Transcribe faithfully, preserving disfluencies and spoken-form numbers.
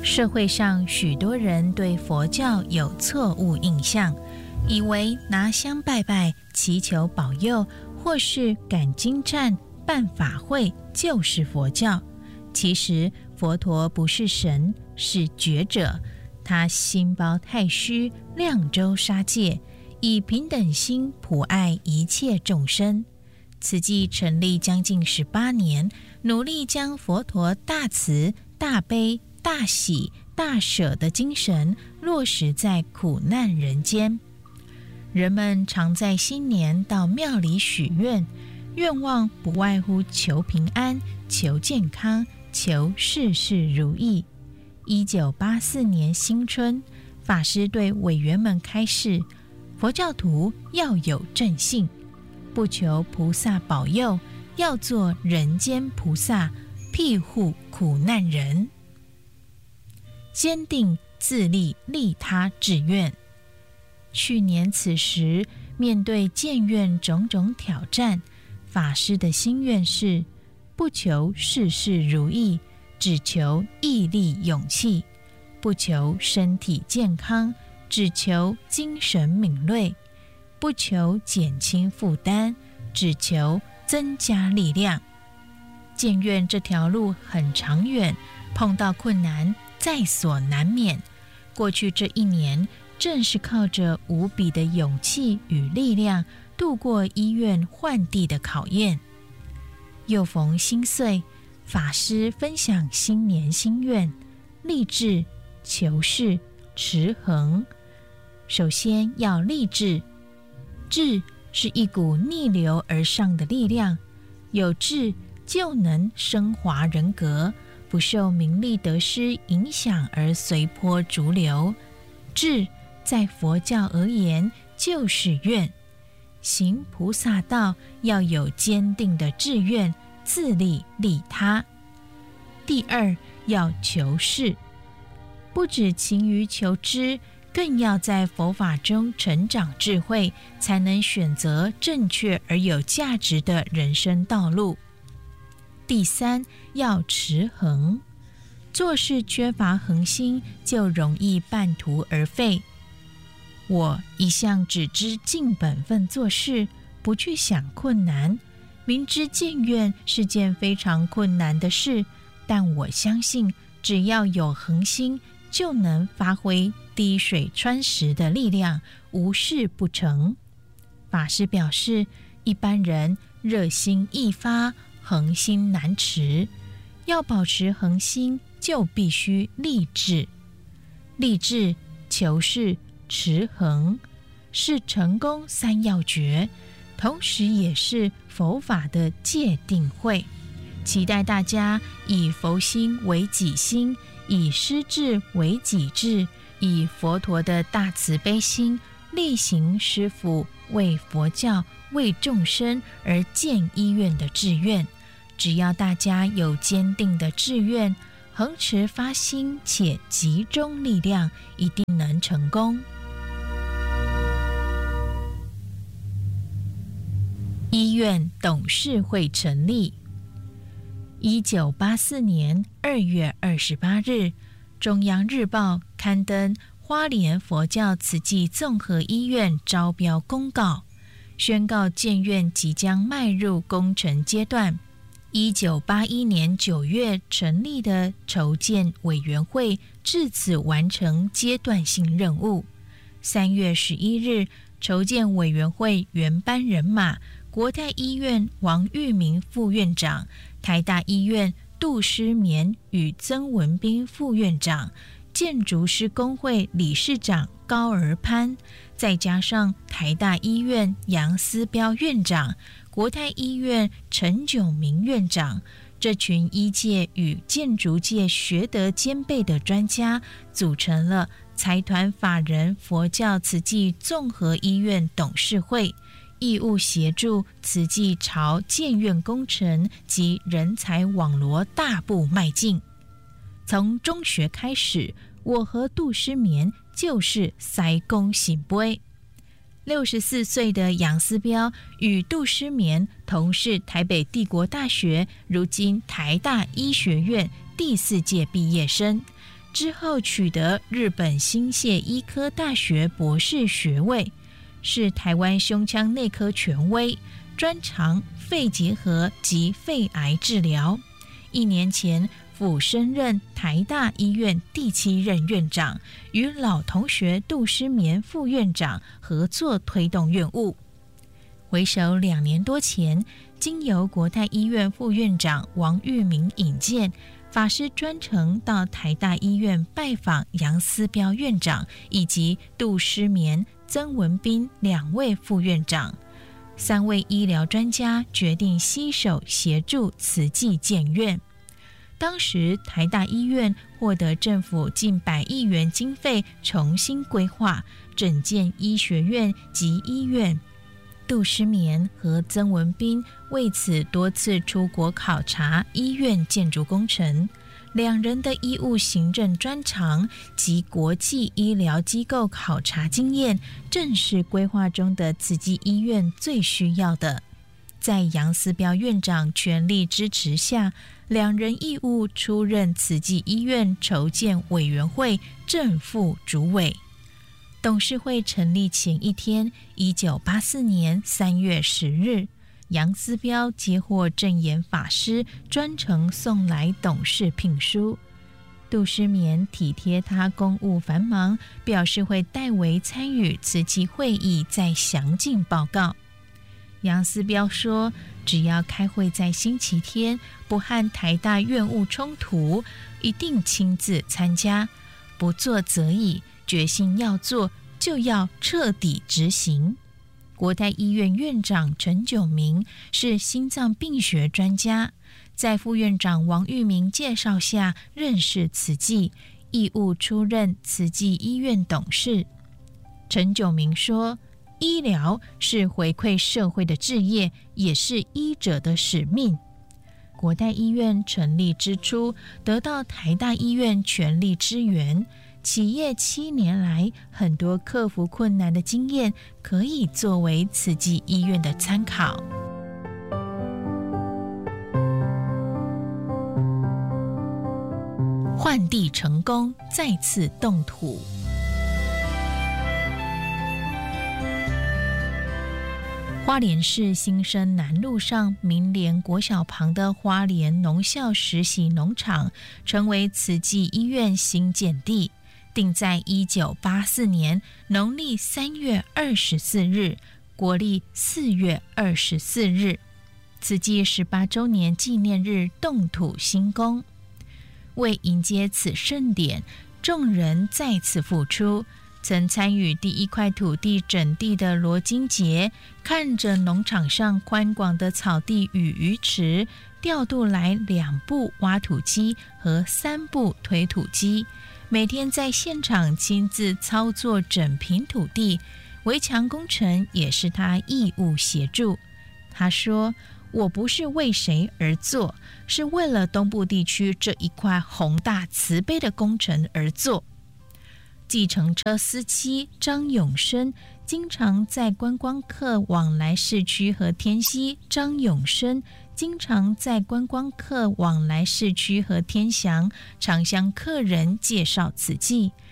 社会上许多人对佛教有错误印象，以为拿香拜拜、祈求保佑，或是赶经站、办法会就是佛教。其实佛陀不是神，是觉者，他心包太虚，量周杀戒，以平等心普爱一切众生。此际成立将近十八年，努力将佛陀大慈、大悲、大喜、大舍的精神落实在苦难人间。人们常在新年到庙里许愿，愿望不外乎求平安、求健康、求事事如意。一九八四年新春，法师对委员们开示，佛教徒要有正信，不求菩萨保佑，要做人间菩萨，庇护苦难人，坚定自利利他志愿。去年此时，面对建院种种挑战，法师的心愿是不求事事如意，只求毅力勇气；不求身体健康，只求精神敏锐；不求减轻负担，只求增加力量。建院这条路很长远，碰到困难在所难免。过去这一年，正是靠着无比的勇气与力量，度过医院换地的考验。又逢新岁，法师分享新年心愿：立志、求是、持恒。首先要立志，志是一股逆流而上的力量，有志就能升华人格，不受名利得失影响而随波逐流。志在佛教而言就是愿，行菩萨道要有坚定的志愿，自利利他。第二，要求是，不只勤于求知，更要在佛法中成长智慧，才能选择正确而有价值的人生道路。第三，要持恒，做事缺乏恒心，就容易半途而废。我一向只知尽本分做事，不去想困难。明知建院是件非常困难的事，但我相信只要有恒心，就能发挥滴水穿石的力量，无事不成。法师表示，一般人热心易发，恒心难持。要保持恒心，就必须立志。立志、求是、持恒是成功三要诀，同时也是佛法的戒定慧。期待大家以佛心为己心，以师志为己志，以佛陀的大慈悲心，力行师父为佛教、为众生而建医院的志愿。只要大家有坚定的志愿，恒持发心且集中力量，一定能成功。医院董事会成立。一九八四年二月二十八日，中央日报刊登花莲佛教慈济综合医院招标公告，宣告建院即将迈入工程阶段。一九八一年九月成立的筹建委员会至此完成阶段性任务。三月十一日，筹建委员会原班人马，国泰医院王玉明副院长，台大医院杜诗绵与曾文彬副院长，建筑师工会理事长高而潘，再加上台大医院杨思彪院长，国泰医院陈炯明院长，这群医界与建筑界学得兼备的专家，组成了财团法人佛教慈济综合医院董事会，义务协助慈济朝建院工程及人才网罗大步迈进。从中学开始，我和杜诗绵就是塞公行杯。六十四岁的杨思彪与杜诗绵同是台北帝国大学，如今台大医学院第四届毕业生。 之后取得日本新泻医科大学博士学位，是台湾胸腔内科权威，专长肺结核及肺癌治疗。一年前甫升任台大医院第七任院长，与老同学杜诗眠副院长合作推动院务。回首两年多前，经由国泰医院副院长王玉明引荐，法师专程到台大医院拜访杨思标院长以及杜诗眠、曾文彬两位副院长。三位医疗专家决定携手协助慈济建院。当时台大医院获得政府近百亿元经费，重新规划整建医学院及医院。杜诗眠和曾文彬为此多次出国考察医院建筑工程，两人的医务行政专长及国际医疗机构考察经验，正是规划中的慈济医院最需要的。在杨思标院长全力支持下，两人义务出任慈济医院筹建委员会正副主委。董事会成立前一天，一九八四年三月十日，杨思标接获证严法师专程送来董事聘书。杜诗眠体贴他公务繁忙，表示会代为参与慈济会议，再详尽报告。杨思标说，只要开会在星期天，不和台大院务冲突，一定亲自参加，不做则已，决心要做就要彻底执行。国泰医院院长陈炯明是心脏病学专家，在副院长王玉明介绍下认识慈济，义务出任慈济医院董事。陈炯明说，医疗是回馈社会的志业，也是医者的使命。国泰医院成立之初，得到台大医院全力支援，企业七年来很多克服困难的经验，可以作为慈济医院的参考。换地成功，再次动土。花莲市新生南路上明联国小旁的花莲农校实习农场，成为慈济医院新建地，定在一九八四年农历三月二十四日，国历四月二十四日，慈济十八周年纪念日动土兴工。为迎接此盛典，众人再次付出。曾参与第一块土地整地的罗金杰，看着农场上宽广的草地与鱼池，调度来两部挖土机和三部推土机，每天在现场亲自操作整平土地，围墙工程也是他义务协助。他说，我不是为谁而做，是为了东部地区这一块宏大慈悲的工程而做。计程车司机张永生经常在观光客往来市区和天溪，张永生经常在观光客往来市区和天祥，常向客人介绍慈济。